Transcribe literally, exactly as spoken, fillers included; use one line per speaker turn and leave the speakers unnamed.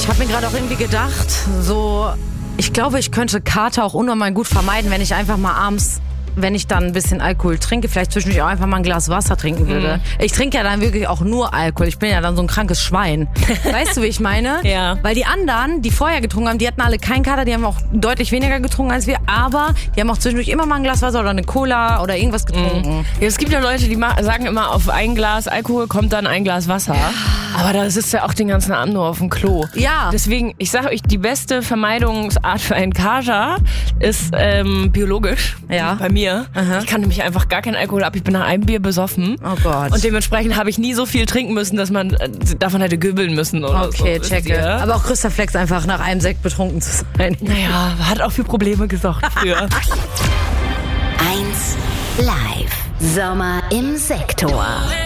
Ich habe mir gerade auch irgendwie gedacht, so, ich glaube, ich könnte Kater auch unnormal gut vermeiden, wenn ich einfach mal abends, wenn ich dann ein bisschen Alkohol trinke, vielleicht zwischendurch auch einfach mal ein Glas Wasser trinken würde. Mm. Ich trinke ja dann wirklich auch nur Alkohol. Ich bin ja dann so ein krankes Schwein. Weißt du, wie ich meine?
Ja.
Weil die anderen, die vorher getrunken haben, die hatten alle keinen Kater, die haben auch deutlich weniger getrunken als wir, aber die haben auch zwischendurch immer mal ein Glas Wasser oder eine Cola oder irgendwas getrunken.
Mm. Ja, es gibt ja Leute, die sagen immer, auf ein Glas Alkohol kommt dann ein Glas Wasser. Aber da sitzt ja auch den ganzen Abend nur auf dem Klo.
Ja.
Deswegen, ich sage euch, die beste Vermeidungsart für einen Kater ist ähm, biologisch.
Ja.
Bei mir. Aha. Ich kann nämlich einfach gar keinen Alkohol ab. Ich bin nach einem Bier besoffen.
Oh Gott.
Und dementsprechend habe ich nie so viel trinken müssen, dass man äh, davon hätte göbeln müssen oder
okay,
so.
Okay, checke. Aber auch größter Flex, einfach nach einem Sekt betrunken zu sein.
Naja, hat auch für Probleme gesorgt früher.
eins Live. Sommer im Sektor.